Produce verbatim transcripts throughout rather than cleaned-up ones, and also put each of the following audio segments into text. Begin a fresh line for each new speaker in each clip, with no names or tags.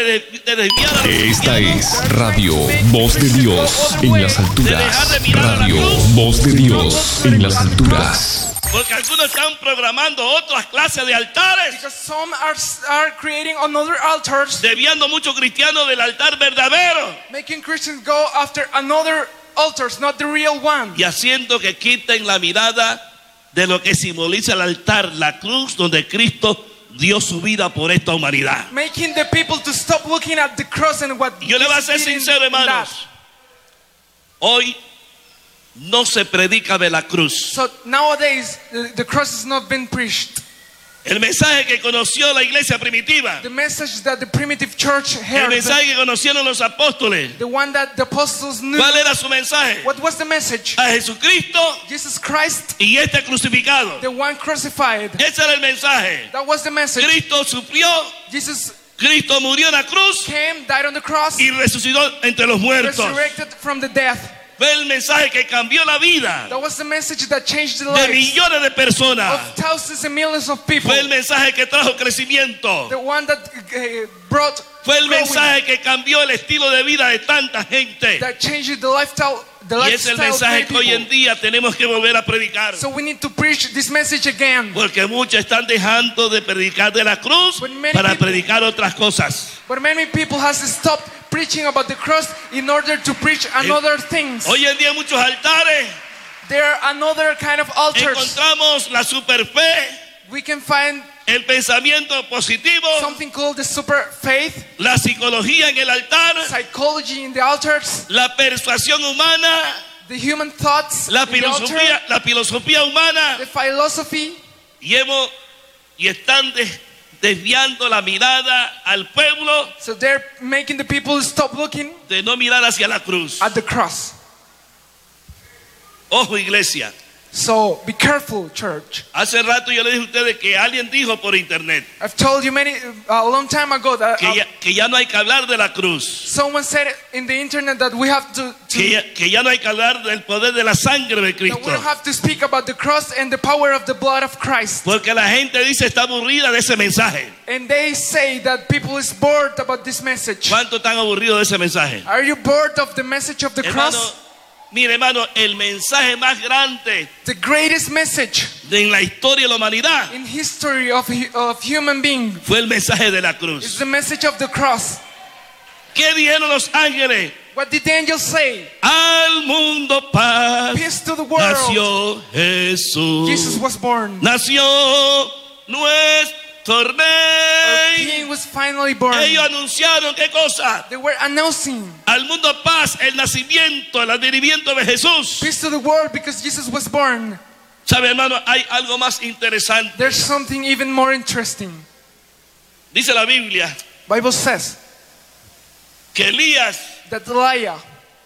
de, de desviar a los
Esta
cristianos,
es Radio Voz de Dios en las alturas. Radio Voz de Dios en las alturas.
porque algunos están programando otras clases de altares,
Because some are, are creating another altars,
desviando muchos cristianos del altar verdadero
making Christians go after another altars, not the real one.
y haciendo que quiten la mirada de lo que simboliza el altar, la cruz donde Cristo dio su vida por esta humanidad.
Making the people to stop looking at the cross and what
Yo le voy a ser
Jesus did in-
sincero,
in that.
hermanos. Hoy no se predica de la cruz.
So nowadays, the, the cross has not been preached.
El mensaje que conoció la iglesia primitiva,
The message that the primitive church
el
heard, the,
mensaje que conocieron los apóstoles,
the one that the apostles knew,
¿cuál era su mensaje?
what was the message?
A Jesucristo
Jesus Christ,
y este crucificado.
the one crucified.
Ese era el mensaje.
That was the message.
Cristo sufrió,
Jesus
Cristo murió en la cruz
came, died on the cross,
y resucitó entre los muertos.
resurrected from the death.
Fue el mensaje que cambió la vida
That was the message that changed the
de
lives
millones de personas.
of thousands and millions of people.
Fue el mensaje que trajo crecimiento.
The one that uh, brought
Fue el
growing,
mensaje que cambió el estilo de vida de tanta gente.
that changed the lifestyle, the
Y es el
lifestyle of
mensaje
many
que hoy en
people.
día tenemos que volver a predicar.
So we need to preach this message again.
Porque muchos están dejando de predicar de la cruz
But many
para
people-
predicar otras cosas.
But many people has stopped preaching about the cross in order to preach another things.
Hoy en día muchos altares
There are another kind of altars.
encontramos la superfe,
We can find
el pensamiento positivo,
something called the super faith,
la psicología en el altar,
psychology in the altars,
la persuasión humana,
the human thoughts
la
in the altar,
filosofía, la filosofía humana,
the philosophy,
y hemos y están des- desviando la mirada al pueblo
so they're making the people stop looking
de no mirar hacia la cruz.
at the cross.
Ojo, iglesia.
So be careful, church.
Hace rato yo le dije a ustedes que alguien dijo por internet
I've told you many a long time ago that
que
uh,
ya, que ya no hay que hablar de la cruz,
someone said in the internet that we have to, to
que ya, que ya no hay que hablar del poder de la sangre de
that we
Cristo,
don't have to speak about the cross and the power of the blood of Christ.
porque la gente dice está aburrida de ese mensaje.
And they say that people is bored about this message.
¿Cuánto están aburridos de ese mensaje?
Are you bored of the message of the
Hermano,
cross?
mire, hermano, el mensaje más grande
The greatest message
de en la historia de la humanidad
in history of, hu- of human being
fue el mensaje de la
is
cruz.
the message of the cross.
¿Qué dijeron los ángeles?
What did the angels say?
Al mundo paz
Peace to the world.
nació Jesús.
Jesus was born.
Nació nuestro
Our
rey.
King was finally born.
Ellos anunciaron qué cosa.
They were announcing
Al mundo paz, el nacimiento, el advenimiento de Jesús.
peace to the world because Jesus was born.
¿Sabe, hermano? Hay algo más interesante.
There's something even more interesting.
Dice la Biblia
Bible says
que Elías
that Elijah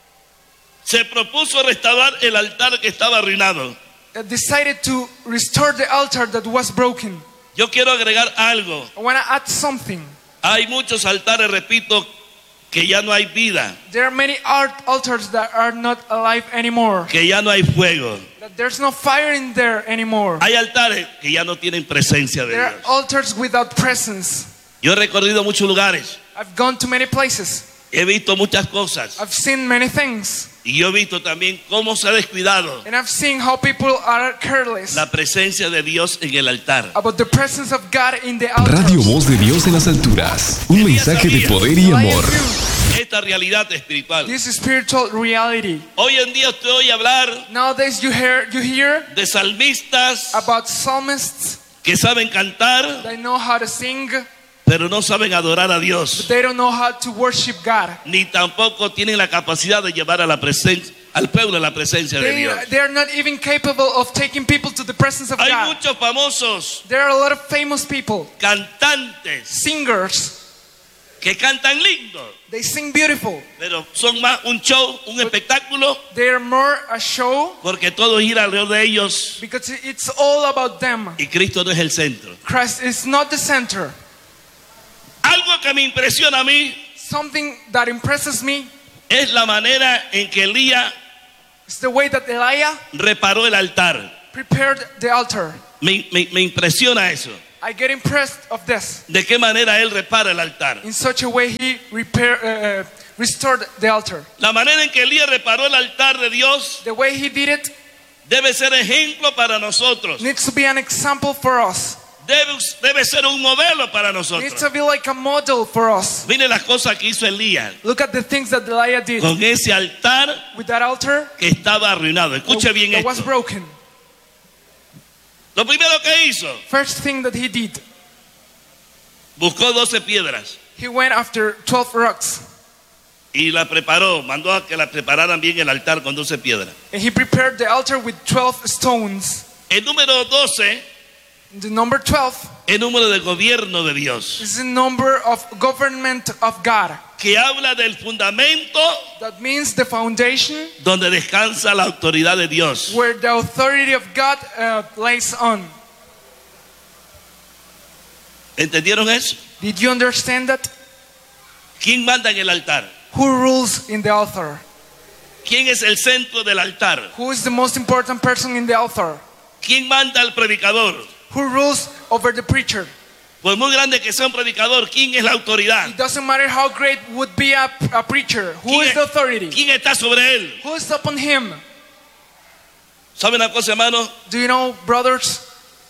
se propuso restaurar el altar que estaba arruinado.
uh, decided to restore the altar that was broken.
Yo quiero agregar algo.
I want to add something.
Hay muchos altares, repito, que ya no hay vida,
There are many art altars that are not alive anymore.
que ya no hay fuego.
That there's no fire in there anymore.
Hay altares que ya no tienen presencia de
There are
Dios.
altars without presence.
Yo he recorrido muchos lugares,
I've gone to many places.
he visto muchas cosas
I've seen many things.
y yo he visto también cómo se ha descuidado
And I've seen how people are careless
la presencia de Dios en el altar.
about the presence of God in the altars.
Radio Voz de Dios en las alturas. Un mensaje de poder y
Elijah
amor.
knew
Esta realidad espiritual.
this spiritual reality.
Hoy en día usted oye hablar
Nowadays you hear you hear
de salmistas
about psalmists
que saben cantar,
that know how to sing,
pero no saben adorar a Dios,
they don't know how to worship God.
ni tampoco tienen la capacidad de llevar a la presencia, al pueblo a la presencia de
They,
Dios.
they are not even capable of taking people to the presence of
Hay
God.
muchos famosos
There are a lot of famous people,
cantantes
singers.
que cantan lindo,
They sing beautiful.
pero son más un show, un espectáculo,
They are more a show
porque todo gira alrededor de ellos
because it's all about them.
y Cristo no es el centro.
Christ is not the center.
Algo que me impresiona a mí
Something that impresses me
es la manera en que Elías
is the way that Elijah
reparó el altar.
prepared the altar.
Me, me- me impresiona eso.
I get impressed of this.
de qué manera él repara el altar.
In such a way he repair, uh, uh, restored the altar.
La manera en que Elías reparó el altar de Dios
The way he did it
debe ser ejemplo para nosotros.
needs to be an example for us.
Debe, debe ser un modelo para
Needs
nosotros.
to be like a model for us.
Mire las cosas que hizo Elías
Look at the things that Elijah did
con ese altar
with that altar
que estaba arruinado. Escuche bien
that was
esto.
broken.
Lo primero que hizo,
First thing that he did,
buscó doce piedras
he went after twelve rocks
y la preparó. Mandó a que la prepararan bien el altar con doce piedras.
and he prepared the altar with twelve stones.
El número doce
The number twelve
es el número de gobierno de Dios,
is the number of government of God.
que habla del fundamento
That means the foundation
donde descansa la autoridad de Dios.
where the authority of God uh, lays on.
¿Entendieron eso?
Did you understand that?
¿Quién manda en el altar?
Who rules in the altar?
¿Quién es el centro del altar?
Who is the most important person in the altar?
¿Quién manda al predicador?
Who rules over the preacher?
Por muy grande que sea un predicador, ¿quién es la autoridad?
It doesn't matter how great would be a, a preacher. Who
¿Quién
is
es-
the authority?
¿Quién está sobre él?
Who is upon him?
¿Saben una cosa, hermano?
Do you know, brothers?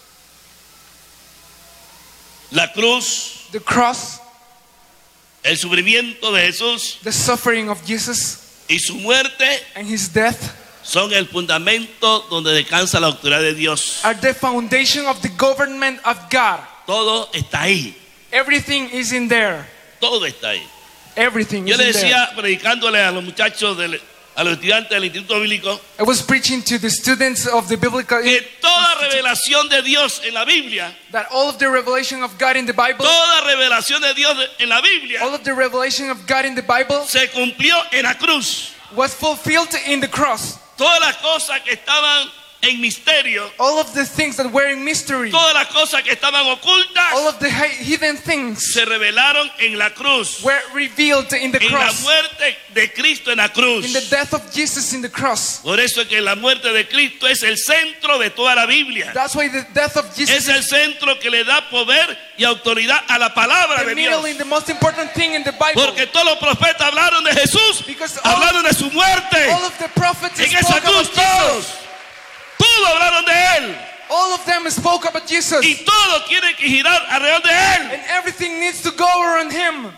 La cruz,
The cross,
el sufrimiento de Jesús
the suffering of Jesus,
y su muerte
and his death
son el fundamento donde descansa la autoridad de Dios.
are the foundation of the government of God.
Todo está ahí.
Everything is in there.
Todo está ahí.
Everything
Yo
is
le
in there.
decía, predicándole a los muchachos, del- a los estudiantes del Instituto Bíblico,
I was preaching to the students of the biblical
que toda revelación de Dios en la Biblia,
that all of the revelation of God in the Bible,
toda revelación de Dios en la Biblia
all of the revelation of God in the Bible
se cumplió en la cruz.
was fulfilled in the cross.
Todas las cosas que estaban en misterio,
All of the things that were in mystery,
todas las cosas que estaban ocultas,
all of the hi- hidden things
se revelaron en la cruz,
were revealed in the
en la
cross,
muerte de Cristo en la cruz.
in the death of Jesus in the cross.
Por eso es que la muerte de Cristo es el centro de toda la Biblia.
That's why the death of Jesus
Es el centro que le da poder y autoridad a la palabra
is
de
the
Dios.
middle in the most important thing in the Bible.
Porque todos los profetas hablaron de Jesús,
Because all-
hablaron de su muerte.
All of the prophets
En esa
spoke
cruz
about
todos,
Jesus.
todos hablaron de Él.
All of them spoke about Jesus.
Y todo tiene que girar alrededor de Él.
And everything needs to go around him.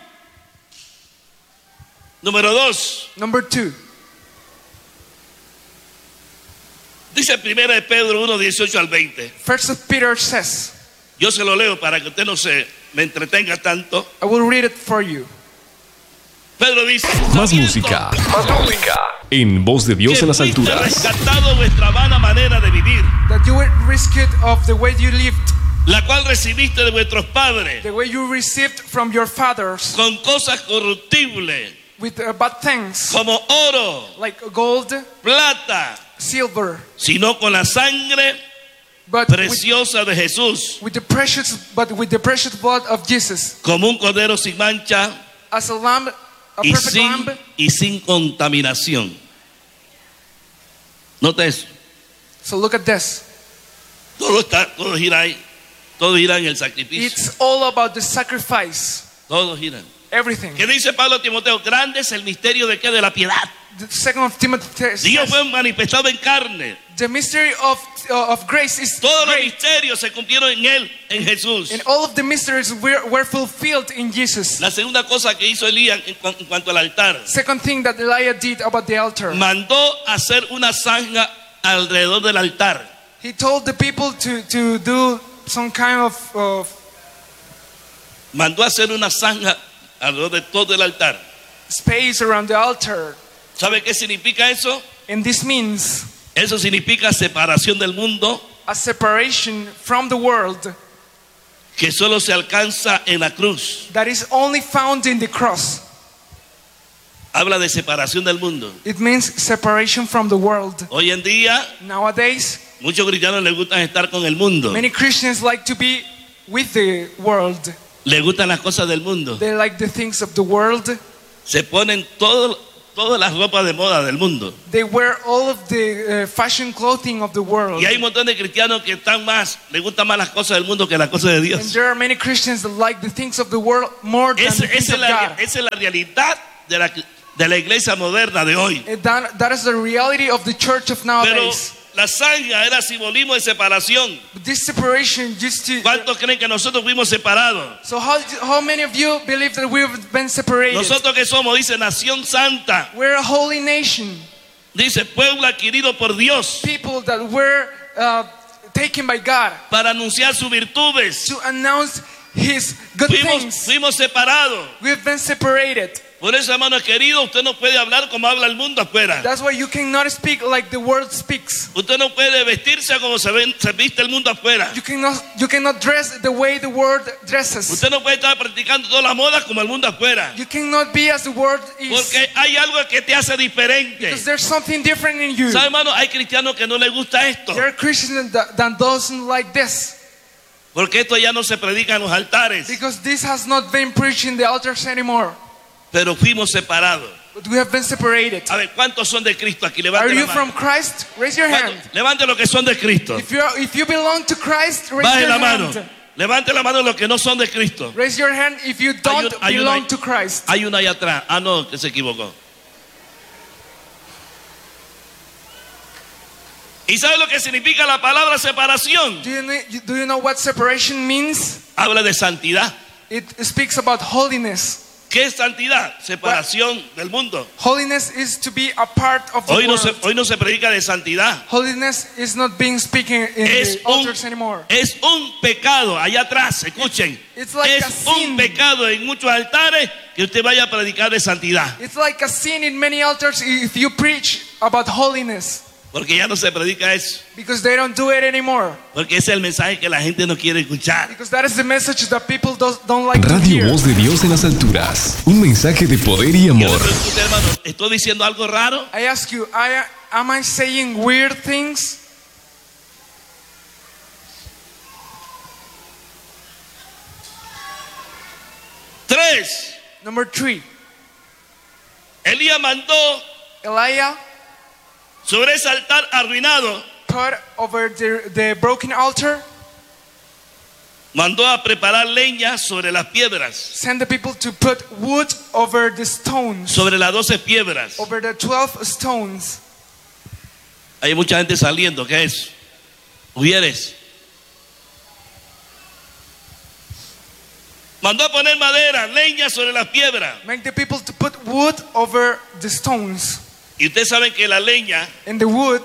Número dos,
Number two.
dice primera de Pedro uno, dieciocho al veinte.
First of Peter says,
Yo se lo leo para que usted no se me entretenga tanto.
I will read it for you.
Pedro dice,
Más
"Sabiendo
música. En Voz de Dios
que
en las
fuiste
alturas.
rescatado vuestra vana manera de vivir,
That you were rescued of the way you lived,
la cual recibiste de vuestros padres,
the way you received from your fathers,
con cosas corruptibles,
with uh, bad things,
como oro,
like gold,
plata,
silver,
sino con la sangre
but with,
preciosa de Jesús,
with the precious, but with the precious blood of Jesus,
como un cordero sin mancha
as a lamb, a
y
perfect
sin,
lamb,
y sin contaminación. Nota eso.
So look at this.
Todo está, todo gira ahí. Todo gira en el sacrificio.
It's all about the sacrifice.
Todo gira.
Everything.
¿Qué dice Pablo a Timoteo? Grande es el misterio de qué? De la piedad.
The second of Timothy says,
Dios fue manifestado en carne.
the mystery of uh, of grace is
Todos los
great,
misterios se cumplieron en él, en Jesús.
and all of the mysteries were, were fulfilled in Jesus.
La segunda cosa que hizo Elías en, cu- en cuanto al altar,
Second thing that Elijah did about the altar,
mandó hacer una zanja alrededor del altar.
he told the people to to do some kind of of
Mandó hacer una zanja alrededor de todo el altar.
space around the altar,
¿Sabe qué significa eso?
and this means
Eso significa separación del mundo
a separation from the world
que solo se alcanza en la cruz.
that is only found in the cross.
Habla de separación del mundo.
It means separation from the world.
Hoy en día,
Nowadays,
muchos cristianos les gusta estar con el mundo.
many Christians like to be with the world.
Les gustan las cosas del mundo.
They like the things of the world.
Se ponen todo, todas las ropas de moda del mundo.
They wear all of the uh, fashion clothing of the world.
Y hay un montón de cristianos que están más, les gustan más las cosas del mundo que las cosas de
And
Dios.
there are many Christians that like the things of the world more than
Esa,
the things
esa, es
of
la,
God.
esa es la realidad de la, de la iglesia moderna de hoy.
And that, that is the reality of the church of
Pero
nowadays.
la zanja era simbolismo de separación.
But this separation used to...
¿Cuántos creen que nosotros fuimos separados?
So how, how many of you believe that we've been separated?
Nosotros que somos, dice, nación santa.
We're a holy nation.
Dice, pueblo adquirido por Dios
People that were uh, taken by God
para anunciar sus virtudes.
to announce His good
Fuimos,
things.
fuimos separados.
We've been separated.
Por eso, hermanos queridos, usted no puede hablar como habla el mundo afuera.
That's why you cannot speak like the world speaks.
Usted no puede vestirse como se, ven, se viste el mundo afuera.
You cannot, you cannot dress the way the world dresses.
Usted no puede estar practicando todas las modas como el mundo afuera.
You cannot be as the world is.
Porque hay algo que te hace diferente.
Because there's something different in you.
¿Sabe, hermano? Hay cristianos que no les gusta esto.
There are Christians that, that doesn't like this.
Porque esto ya no se predica en los altares.
Because this has not been preached in the altars anymore.
Pero fuimos separados.
But we have been separated.
A ver, ¿cuántos son de Cristo aquí?
Are
Levante
you
la
from
mano.
Christ? Raise your hand.
¿Cuántos? Levante los que son de Cristo.
If you if you belong to Christ, raise
Baje
your
la mano.
hand.
Levante la mano los que no son de Cristo.
Raise your hand if you don't
un- hay
belong
una-
to Christ.
Hay uno allá atrás. Ah, no, que se equivocó. ¿Y sabe lo que significa la palabra separación?
Do you know, do you know what separation means?
Habla de santidad.
It speaks about holiness.
¿Qué es santidad? Separación del mundo.
Holiness is to be a part of the
Hoy no,
world.
se, hoy no se predica de santidad.
Holiness is not being speaking in
Es
the
un,
altars anymore.
es un pecado. Allá atrás, escuchen.
It's like
es
a
un
sin.
pecado en muchos altares que usted vaya a predicar de santidad.
It's like a sin in many altars if you preach about holiness.
Porque ya no se predica eso.
Because they don't do it anymore.
Porque ese es el mensaje que la gente no quiere escuchar.
Because that is the message that people don't, don't like to
Radio
hear.
Voz de Dios en las alturas. Un mensaje de poder y
Yo le
amor.
pregunto a usted, hermano, ¿estoy diciendo algo raro?
I ask you, I, am I saying weird things?
Tres.
Number three,
Elías mandó
Elijah
sobre ese altar arruinado,
put over the, the broken altar,
mandó a preparar leña sobre las piedras,
send the people to put wood over the stones,
sobre las doce piedras.
over the twelve stones.
Hay mucha gente saliendo, ¿qué es? Ujieres. Mandó a poner madera, leña sobre las piedras.
Make the people to put wood over the stones.
Y ustedes saben que la leña
And the wood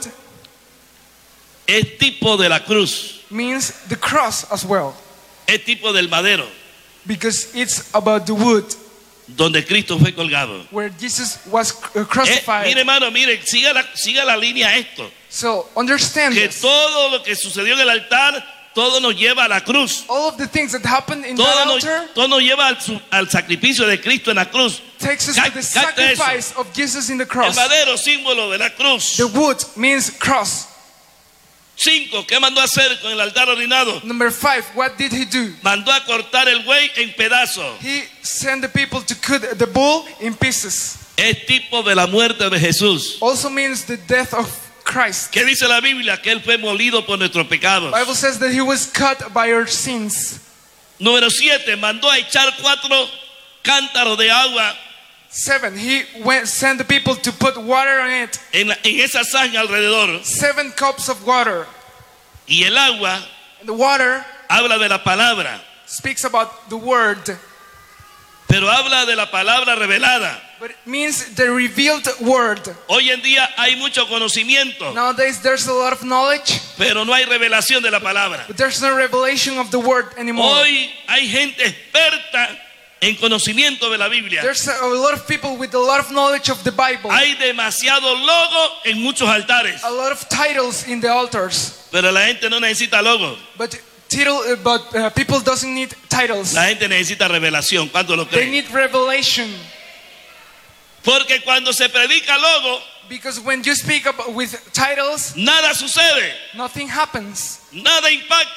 es tipo de la cruz,
means the cross as well.
es tipo del madero,
Because it's about the wood
donde Cristo fue colgado.
where Jesus was uh,
Eh,
crucified.
mire, hermano, mire, siga la, siga la línea esto.
So understand
Que
this.
todo lo que sucedió en el altar, todo nos lleva a la cruz.
All of the things that happened in
Todo
that
nos,
altar
todo nos lleva al, su- al sacrificio de Cristo en la cruz.
takes us
Ca-
to the
capta eso.
sacrifice of Jesus in the
El
cross.
madero, símbolo de la cruz.
The wood means cross.
Cinco, ¿qué mandó a hacer con el altar arruinado?
Number five, what did he do?
Mandó a cortar el buey en pedazos.
He sent the people to cut the bull in pieces.
Es tipo de la muerte de Jesús.
Also means the death of Christ.
¿Qué dice la Biblia? Que Él fue molido por nuestros pecados.
Bible says that he was cut by our sins.
Número siete, mandó a echar cuatro cántaros de agua
Seven, he went sent the people to put water on it.
en, la- en esa zanja alrededor.
Seven cups of water.
Y el agua
And the water
habla de la palabra,
speaks about the word,
pero habla de la palabra revelada.
but it means the revealed word.
Hoy en día hay mucho conocimiento,
Nowadays there's a lot of knowledge,
pero no hay revelación de la palabra.
but there's no revelation of the word anymore.
Hoy hay gente experta en conocimiento de la Biblia.
There's a a lot of people with a lot of knowledge of the Bible.
Hay demasiado logo en muchos altares,
A lot of titles in the altars,
pero la gente no necesita logo.
but title, uh, but uh, people doesn't need titles.
La gente necesita revelación. ¿Cuánto lo
They
creen?
need revelation,
Porque cuando se predica logo,
because when you speak about with titles,
nada sucede,
nothing happens.
nada impacta.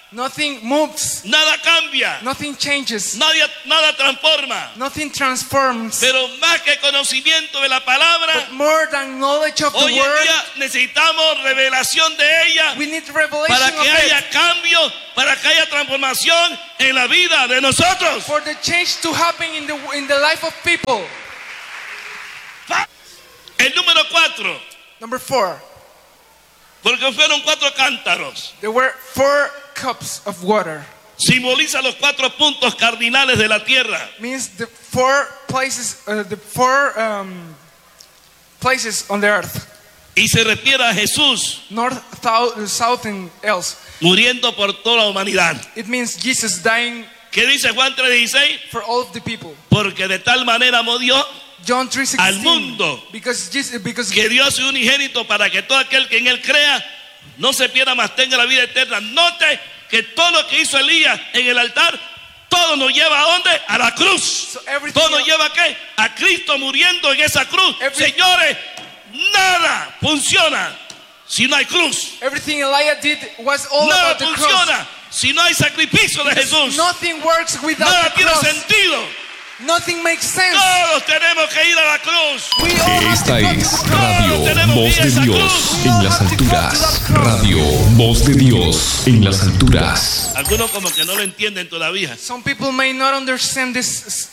Nothing moves.
nada cambia,
Nothing changes.
nadie, nada transforma.
Nothing transforms.
Pero más que conocimiento de la palabra,
But more than knowledge of the
hoy en
word,
día necesitamos revelación de ella
we need revelation
para
of
que
it.
haya cambio, para que haya transformación en la vida de nosotros.
For the change to happen in the in the life of people.
El número cuatro,
Number four.
porque fueron cuatro cántaros,
There were four cups of water.
simboliza los cuatro puntos cardinales de la tierra.
Means the four places, uh, the four um, places on the earth.
Y se refiere a Jesús
North, south, south, and else.
muriendo por toda la humanidad.
It means Jesus dying
¿Qué dice Juan tres dieciséis?
for all of the people.
Porque de tal manera amó Dios
John three
al
sixteen.
mundo
Because Jesus, because
que dio a su unigénito para que todo aquel que en él crea no se pierda, mas tenga la vida eterna. Note que todo lo que hizo Elías en el altar, todo nos lleva a dónde? A la cruz.
So everything
Todo nos
else-
lleva a qué? A Cristo muriendo en esa cruz.
Every-
Señores, nada funciona si no hay cruz.
everything Elijah did was all
Nada
about the cross.
funciona si no hay sacrificio de Jesús.
Nothing works without
Nada
the
tiene
cross.
sentido.
Nothing makes sense.
Todos tenemos que ir a la cruz.
We all have
Esta
to go
es
to the cross.
Radio Voz de Dios en las alturas. Radio Voz de Dios en las alturas.
Algunos como que no lo entienden todavía.
Some people may not understand this,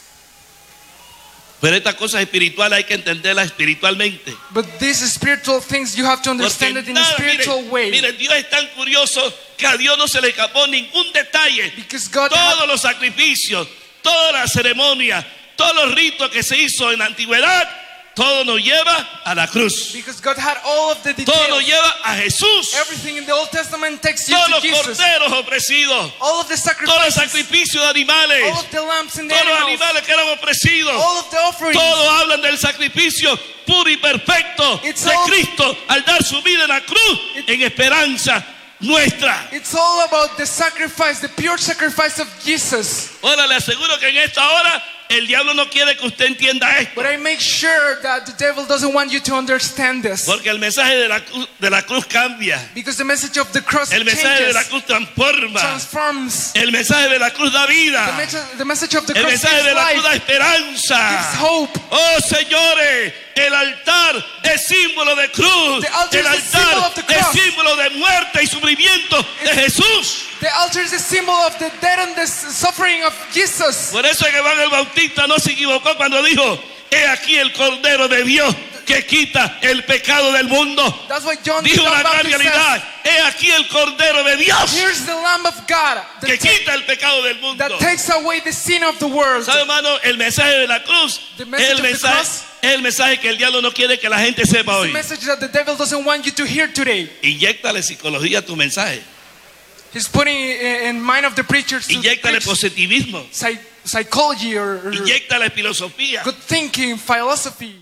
Pero estas cosas espirituales hay que entenderlas espiritualmente.
but these spiritual things you have to
Porque
understand it in a
nada,
spiritual
mire,
way.
mire, Dios es tan curioso que a Dios no se le escapó ningún detalle.
Because God
Todos
had,
los sacrificios, todas las ceremonias, todos los ritos que se hizo en la antigüedad, todo nos lleva a la cruz.
because God had all of the
Todo nos
details.
lleva a Jesús.
Everything in the Old Testament takes you
Todos
to
los
Jesus.
corderos ofrecidos,
All of the
todos los
sacrifices,
sacrificios de animales,
all of the lambs and the
todos los
animals,
animales que eran ofrecidos.
all of the offerings.
Todos hablan del sacrificio puro y perfecto
It's
de
all-
Cristo al dar su vida en la cruz
It-
en esperanza nuestra.
It's all about the sacrifice, the pure sacrifice of Jesus.
Ahora le aseguro que en esta hora el diablo no quiere que usted entienda esto,
But I make sure that the devil doesn't want you to understand this.
porque el mensaje de la cruz, de la cruz cambia,
Because the message of the cross
el mensaje de la
changes,
cruz transforma,
transforms.
el mensaje de la cruz da
The
vida,
message, the message of the
el
cross
mensaje
gives
de la cruz da
life,
esperanza.
gives hope.
Oh señores, el altar es símbolo de cruz,
The altar
el
is the symbol
altar
of the
es
cross.
símbolo de muerte y sufrimiento de Jesús.
The altar is a symbol of the death and the s- suffering of Jesus.
Por eso es que Juan el Bautista no se equivocó cuando dijo: he aquí el Cordero de Dios que quita el pecado del mundo.
That's why John the
Dijo una gran
Baptist
realidad:
says,
he aquí el Cordero de Dios
here's the Lamb of God
que
that, ta-
quita el pecado del mundo.
that takes away the sin of the world.
¿Sabe, hermano? El mensaje de la cruz
The
es
message
el
of the
mensaje,
cross.
es el mensaje que el diablo no quiere que la gente sepa
The
hoy.
message that the devil doesn't want you to hear today.
Inyéctale psicología a tu mensaje.
He's putting in in mind of the preachers to
Inyéctale
preach
positivismo.
psy- psychology or, or
Inyéctale filosofía.
good thinking, philosophy.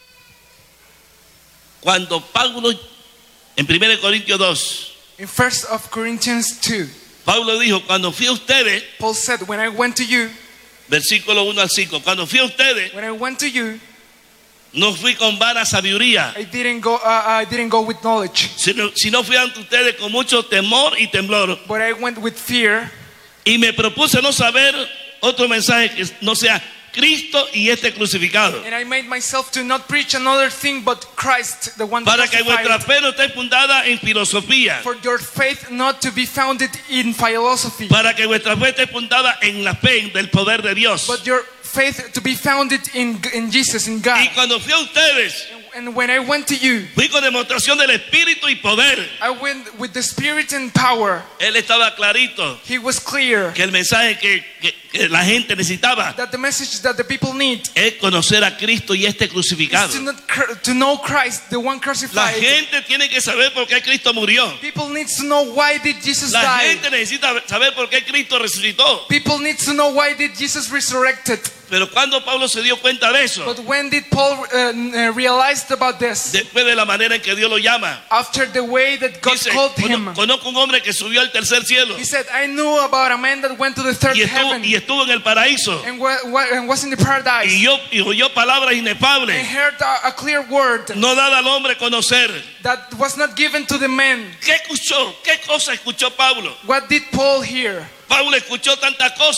Cuando Pablo, en primera Corintios dos,
In First of Corinthians two,
Pablo dijo: cuando fui a ustedes,
Paul said, when I went to you,
versículo uno al cinco, cuando fui a ustedes,
when I went to you,
no fui con vana sabiduría,
I didn't go. Uh, I didn't go with knowledge,
sino, sino fui ante ustedes con mucho temor y temblor.
but I went with fear,
Y me propuse no saber otro mensaje que no sea Cristo y este crucificado.
and I made myself to not preach another thing but Christ, the one
Para que vuestra
crucified.
fe no esté fundada en filosofía.
For your faith not to be founded in philosophy,
Para que vuestra fe esté fundada en la fe del poder de Dios.
but your faith to be founded in in Jesus, in God.
Y cuando fui a ustedes,
And when I went to you,
fui con demostración del Espíritu y poder.
I went with the Spirit and power.
Él estaba clarito
He was clear
que el mensaje que, que- que la gente necesitaba
that the message that the people need
es conocer a Cristo y este
is
crucificado.
to, not, cr- to know Christ, the one
La
crucified.
gente tiene que saber por qué Cristo murió.
People need to know why did Jesus
La
die.
gente necesita saber por qué Cristo resucitó.
People need to know why did Jesus resurrected.
Pero cuando Pablo se dio cuenta de eso,
But when did Paul uh, uh, realized about this?
después de la manera en que Dios lo llama,
After the way that God
dice:
called
"Cono-
him.
conozco un hombre que subió al tercer cielo
He said, I knew about a man that went to the third
y estuvo,
heaven.
y estuvo en el paraíso
and, wa- wa- and was in the paradise
y, yo, y oyó palabras
and
inefables,
heard a, a clear word
no dada al hombre conocer.
that was not given to the men.
¿Qué escuchó? ¿Qué cosa escuchó Pablo?
What did Paul hear?
Pablo escuchó tantas cosas.